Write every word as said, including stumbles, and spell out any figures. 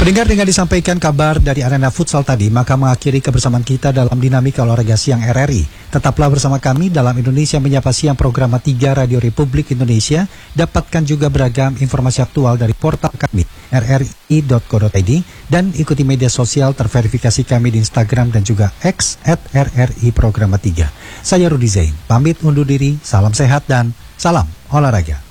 Pendengar, dengan disampaikan kabar dari arena futsal tadi, maka mengakhiri kebersamaan kita dalam Dinamika Olahraga Siang R R I. Tetaplah bersama kami dalam Indonesia Menyapa Siang program tiga Radio Republik Indonesia. Dapatkan juga beragam informasi aktual dari portal kami r r i dot co dot i d dan ikuti media sosial terverifikasi kami di Instagram dan juga X at R R I Program tiga. Saya Rudi Zain, pamit undur diri, salam sehat dan salam olahraga.